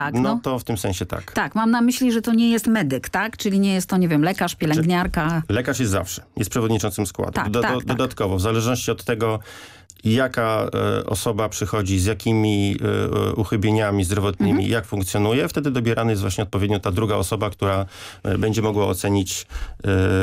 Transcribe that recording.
Tak, No no. to w tym sensie tak. Tak, mam na myśli, że to nie jest medyk, tak? Czyli nie jest to, nie wiem, lekarz, pielęgniarka. Lekarz jest zawsze, jest przewodniczącym składu. Tak, tak. Dodatkowo, w zależności od tego, jaka osoba przychodzi, z jakimi uchybieniami zdrowotnymi, jak funkcjonuje, wtedy dobierany jest właśnie odpowiednio ta druga osoba, która będzie mogła ocenić